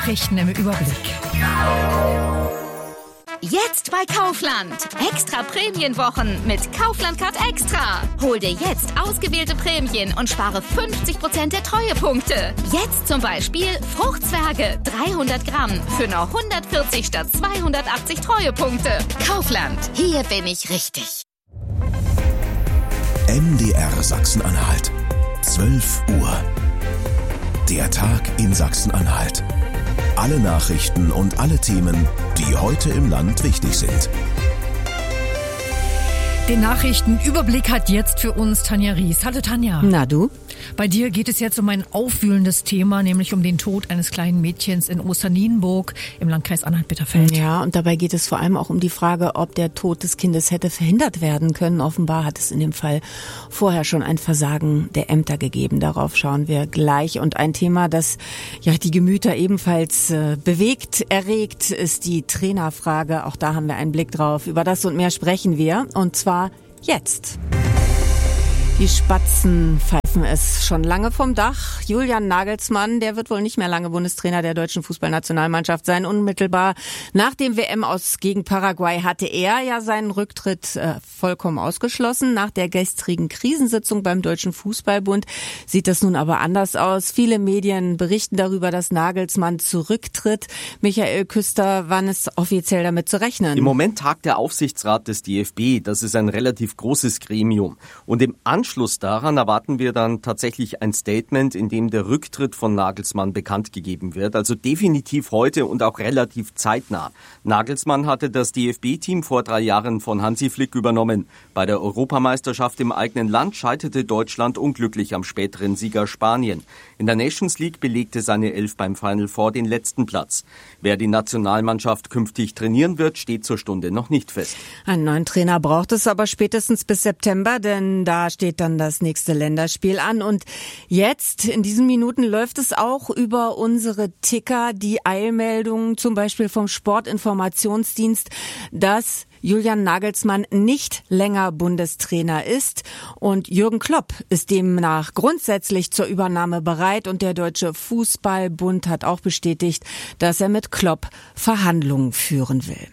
Nachrichten im Überblick. Jetzt bei Kaufland. Extra Prämienwochen mit Kaufland Card Extra. Hol dir jetzt ausgewählte Prämien und spare 50% der Treuepunkte. Jetzt zum Beispiel Fruchtzwerge 300 Gramm für nur 140 statt 280 Treuepunkte. Kaufland, hier bin ich richtig. MDR Sachsen-Anhalt. 12 Uhr. Der Tag in Sachsen-Anhalt. Alle Nachrichten und alle Themen, die heute im Land wichtig sind. Den Nachrichtenüberblick hat jetzt für uns Tanja Ries. Hallo Tanja. Na du? Bei dir geht es jetzt um ein aufwühlendes Thema, nämlich um den Tod eines kleinen Mädchens in Osternienburg im Landkreis Anhalt-Bitterfeld. Ja, und dabei geht es vor allem auch um die Frage, ob der Tod des Kindes hätte verhindert werden können. Offenbar hat es in dem Fall vorher schon ein Versagen der Ämter gegeben. Darauf schauen wir gleich. Und ein Thema, das ja die Gemüter ebenfalls bewegt, erregt, ist die Trainerfrage. Auch da haben wir einen Blick drauf. Über das und mehr sprechen wir. Und zwar jetzt. Die Spatzen pfeifen es schon lange vom Dach. Julian Nagelsmann, der wird wohl nicht mehr lange Bundestrainer der deutschen Fußballnationalmannschaft sein. Unmittelbar nach dem WM-Aus gegen Paraguay hatte er ja seinen Rücktritt vollkommen ausgeschlossen. Nach der gestrigen Krisensitzung beim Deutschen Fußballbund sieht das nun aber anders aus. Viele Medien berichten darüber, dass Nagelsmann zurücktritt. Michael Küster, wann ist offiziell damit zu rechnen? Im Moment tagt der Aufsichtsrat des DFB. Das ist ein relativ großes Gremium. Und im Anschluss daran erwarten wir dann tatsächlich ein Statement, in dem der Rücktritt von Nagelsmann bekannt gegeben wird. Also definitiv heute und auch relativ zeitnah. Nagelsmann hatte das DFB-Team vor 3 Jahren von Hansi Flick übernommen. Bei der Europameisterschaft im eigenen Land scheiterte Deutschland unglücklich am späteren Sieger Spanien. In der Nations League belegte seine Elf beim Final Four den letzten Platz. Wer die Nationalmannschaft künftig trainieren wird, steht zur Stunde noch nicht fest. Einen neuen Trainer braucht es aber spätestens bis September, denn da steht dann das nächste Länderspiel an. Und jetzt, in diesen Minuten, läuft es auch über unsere Ticker, die Eilmeldungen, zum Beispiel vom Sportinformationsdienst, dass Julian Nagelsmann nicht länger Bundestrainer ist und Jürgen Klopp ist demnach grundsätzlich zur Übernahme bereit und der Deutsche Fußballbund hat auch bestätigt, dass er mit Klopp Verhandlungen führen will.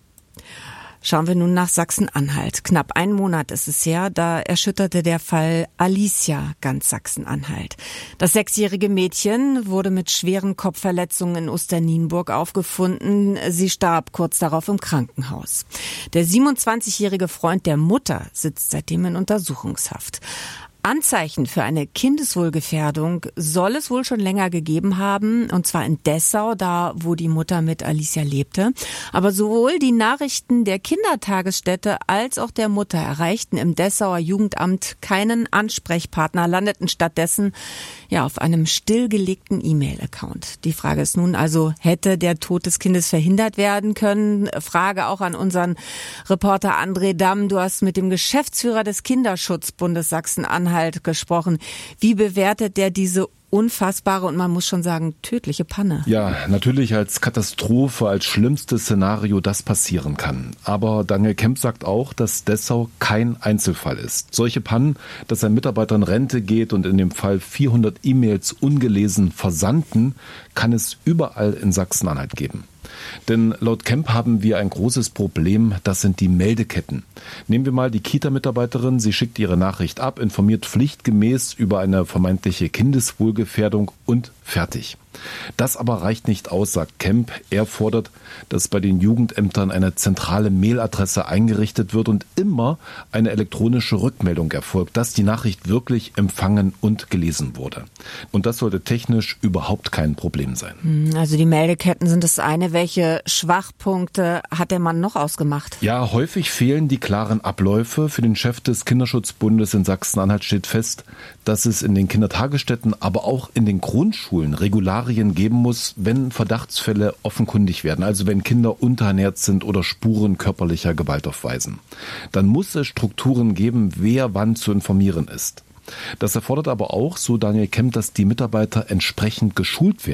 Schauen wir nun nach Sachsen-Anhalt. Knapp 1 Monat ist es her, da erschütterte der Fall Alicia ganz Sachsen-Anhalt. Das 6-jährige Mädchen wurde mit schweren Kopfverletzungen in Osternienburg aufgefunden. Sie starb kurz darauf im Krankenhaus. Der 27-jährige Freund der Mutter sitzt seitdem in Untersuchungshaft. Anzeichen für eine Kindeswohlgefährdung soll es wohl schon länger gegeben haben, und zwar in Dessau, da wo die Mutter mit Alicia lebte. Aber sowohl die Nachrichten der Kindertagesstätte als auch der Mutter erreichten im Dessauer Jugendamt keinen Ansprechpartner, landeten stattdessen auf einem stillgelegten E-Mail-Account. Die Frage ist nun also, hätte der Tod des Kindes verhindert werden können? Frage auch an unseren Reporter André Damm. Du hast mit dem Geschäftsführer des Kinderschutzbundes Sachsen-Anhalt gesprochen. Wie bewertet der diese unfassbare und man muss schon sagen tödliche Panne? Ja, natürlich als Katastrophe, als schlimmstes Szenario, das passieren kann. Aber Daniel Kemp sagt auch, dass Dessau kein Einzelfall ist. Solche Pannen, dass ein Mitarbeiter in Rente geht und in dem Fall 400 E-Mails ungelesen versandten, kann es überall in Sachsen-Anhalt geben. Denn laut Kemp haben wir ein großes Problem, das sind die Meldeketten. Nehmen wir mal die Kita-Mitarbeiterin, sie schickt ihre Nachricht ab, informiert pflichtgemäß über eine vermeintliche Kindeswohlgefährdung und fertig. Das aber reicht nicht aus, sagt Kemp. Er fordert, dass bei den Jugendämtern eine zentrale Mailadresse eingerichtet wird und immer eine elektronische Rückmeldung erfolgt, dass die Nachricht wirklich empfangen und gelesen wurde. Und das sollte technisch überhaupt kein Problem sein. Also die Meldeketten sind das eine. Welche Schwachpunkte hat der Mann noch ausgemacht? Ja, häufig fehlen die klaren Abläufe. Für den Chef des Kinderschutzbundes in Sachsen-Anhalt steht fest, dass es in den Kindertagesstätten, aber auch in den Grundschulen Regularien geben muss, wenn Verdachtsfälle offenkundig werden, also wenn Kinder unterernährt sind oder Spuren körperlicher Gewalt aufweisen. Dann muss es Strukturen geben, wer wann zu informieren ist. Das erfordert aber auch, so Daniel Kemp, dass die Mitarbeiter entsprechend geschult werden.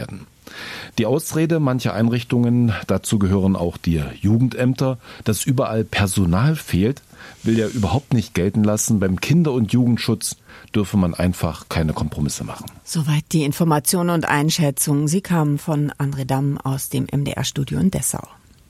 Die Ausrede mancher Einrichtungen, dazu gehören auch die Jugendämter, dass überall Personal fehlt, will er überhaupt nicht gelten lassen. Beim Kinder- und Jugendschutz dürfe man einfach keine Kompromisse machen. Soweit die Informationen und Einschätzungen. Sie kamen von André Damm aus dem MDR-Studio in Dessau.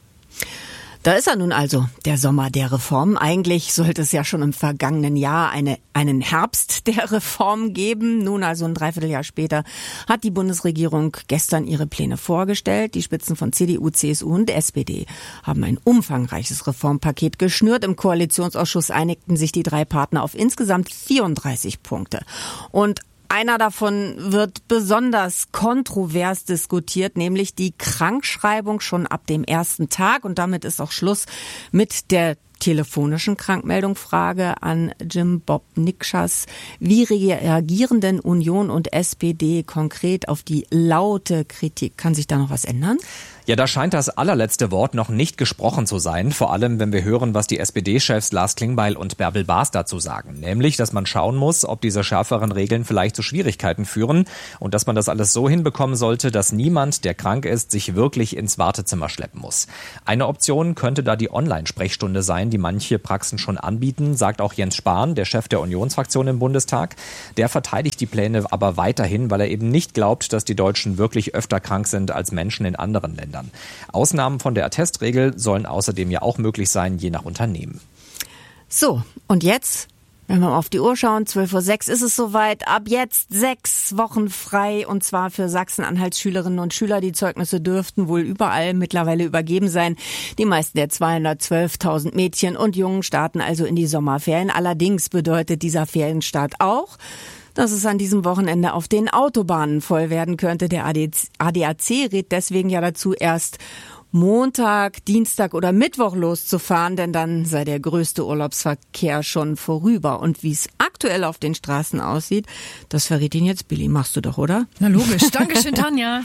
Da ist er nun also, der Sommer der Reform. Eigentlich sollte es ja schon im vergangenen Jahr einen Herbst der Reform geben. Nun also ein Dreivierteljahr später hat die Bundesregierung gestern ihre Pläne vorgestellt. Die Spitzen von CDU, CSU und SPD haben ein umfangreiches Reformpaket geschnürt. Im Koalitionsausschuss einigten sich die drei Partner auf insgesamt 34 Punkte. Und einer davon wird besonders kontrovers diskutiert, nämlich die Krankschreibung schon ab dem ersten Tag. Und damit ist auch Schluss mit der telefonischen Krankmeldung. Frage an Jim Bob Nikschas. Wie reagieren denn Union und SPD konkret auf die laute Kritik? Kann sich da noch was ändern? Ja, da scheint das allerletzte Wort noch nicht gesprochen zu sein, vor allem wenn wir hören, was die SPD-Chefs Lars Klingbeil und Bärbel Baas dazu sagen. Nämlich, dass man schauen muss, ob diese schärferen Regeln vielleicht zu Schwierigkeiten führen und dass man das alles so hinbekommen sollte, dass niemand, der krank ist, sich wirklich ins Wartezimmer schleppen muss. Eine Option könnte da die Online-Sprechstunde sein, die manche Praxen schon anbieten, sagt auch Jens Spahn, der Chef der Unionsfraktion im Bundestag. Der verteidigt die Pläne aber weiterhin, weil er eben nicht glaubt, dass die Deutschen wirklich öfter krank sind als Menschen in anderen Ländern. Ausnahmen von der Attestregel sollen außerdem ja auch möglich sein, je nach Unternehmen. So, und jetzt, wenn wir mal auf die Uhr schauen, 12:06 Uhr ist es soweit. Ab jetzt 6 Wochen frei, und zwar für Sachsen-Anhalts Schülerinnen und Schüler. Die Zeugnisse dürften wohl überall mittlerweile übergeben sein. Die meisten der 212.000 Mädchen und Jungen starten also in die Sommerferien. Allerdings bedeutet dieser Ferienstart auch, dass es an diesem Wochenende auf den Autobahnen voll werden könnte. Der ADAC rät deswegen ja dazu, erst Montag, Dienstag oder Mittwoch loszufahren, denn dann sei der größte Urlaubsverkehr schon vorüber. Und wie es aktuell auf den Straßen aussieht, das verrät Ihnen jetzt Billy. Machst du doch, oder? Na logisch. Dankeschön, Tanja.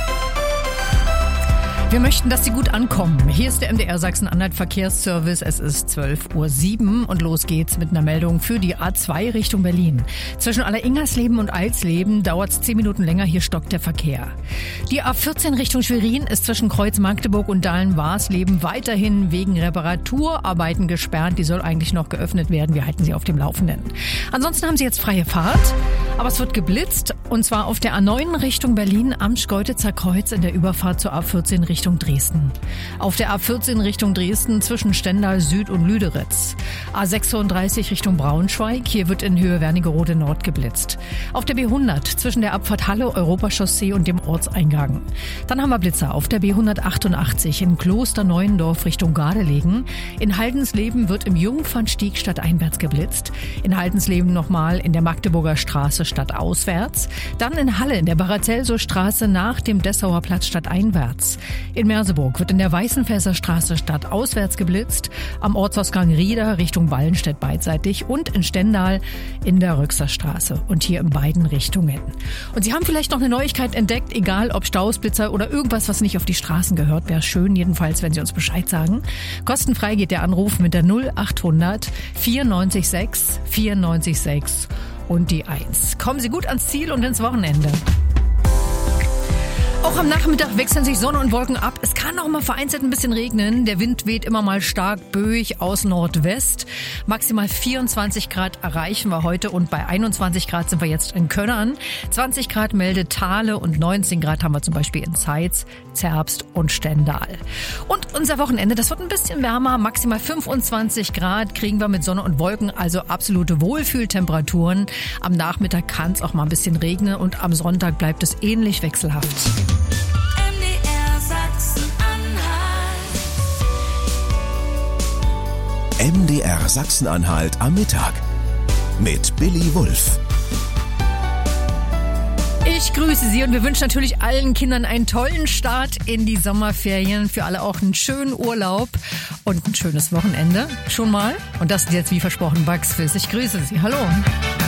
Wir möchten, dass Sie gut ankommen. Hier ist der MDR Sachsen-Anhalt Verkehrsservice. Es ist 12:07 Uhr und los geht's mit einer Meldung für die A2 Richtung Berlin. Zwischen Alleringersleben und Alsleben dauert es 10 Minuten länger. Hier stockt der Verkehr. Die A14 Richtung Schwerin ist zwischen Kreuz Magdeburg und Dahlen-Warsleben weiterhin wegen Reparaturarbeiten gesperrt. Die soll eigentlich noch geöffnet werden. Wir halten Sie auf dem Laufenden. Ansonsten haben Sie jetzt freie Fahrt, aber es wird geblitzt, und zwar auf der A9 Richtung Berlin am Schkeuditzer Kreuz in der Überfahrt zur A14 Richtung Dresden. Auf der A14 Richtung Dresden zwischen Stendal Süd und Lüderitz. A36 Richtung Braunschweig. Hier wird in Höhe Wernigerode Nord geblitzt. Auf der B100 zwischen der Abfahrt Halle, Europachaussee und dem Ortseingang. Dann haben wir Blitzer auf der B188 in Klosterneuendorf Richtung Gardelegen. In Haldensleben wird im Jungfernstieg stadteinwärts geblitzt. In Haldensleben nochmal in der Magdeburger Straße stadtauswärts. Dann in Halle in der Barazelso Straße nach dem Dessauer Platz stadteinwärts. In Merseburg wird in der Weißenfelser Straße stadtauswärts geblitzt, am Ortsausgang Rieder Richtung Ballenstedt beidseitig und in Stendal in der Röxer Straße und hier in beiden Richtungen. Und Sie haben vielleicht noch eine Neuigkeit entdeckt, egal ob Staus, Blitzer oder irgendwas, was nicht auf die Straßen gehört, wäre schön jedenfalls, wenn Sie uns Bescheid sagen. Kostenfrei geht der Anruf mit der 0800 946 946 und die 1. Kommen Sie gut ans Ziel und ins Wochenende. Auch am Nachmittag wechseln sich Sonne und Wolken ab. Es kann auch mal vereinzelt ein bisschen regnen. Der Wind weht immer mal stark böig aus Nordwest. Maximal 24 Grad erreichen wir heute und bei 21 Grad sind wir jetzt in Könnern. 20 Grad meldet Thale und 19 Grad haben wir zum Beispiel in Zeitz, Zerbst und Stendal. Und unser Wochenende, das wird ein bisschen wärmer. Maximal 25 Grad kriegen wir mit Sonne und Wolken, also absolute Wohlfühltemperaturen. Am Nachmittag kann es auch mal ein bisschen regnen und am Sonntag bleibt es ähnlich wechselhaft. MDR Sachsen-Anhalt am Mittag mit Billy Wulff. Ich grüße Sie und wir wünschen natürlich allen Kindern einen tollen Start in die Sommerferien. Für alle auch einen schönen Urlaub und ein schönes Wochenende schon mal. Und das ist jetzt wie versprochen Bugs Fizz. Ich grüße Sie. Hallo.